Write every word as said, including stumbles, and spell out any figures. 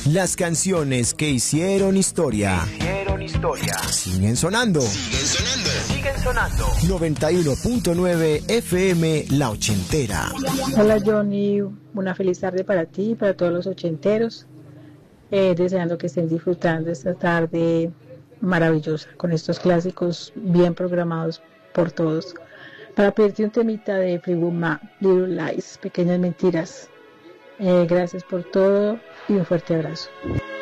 Las canciones que hicieron historia. Hicieron historia. Siguen sonando. Siguen sonando. Siguen sonando. noventa y uno punto nueve F M La Ochentera. Hola Johnny, una feliz tarde para ti y para todos los ochenteros. Eh, deseando que estén disfrutando esta tarde maravillosa con estos clásicos bien programados por todos. Para pedirte un temita de Fleetwood Mac, Little Lies, Pequeñas Mentiras. Eh, gracias por todo y un fuerte abrazo.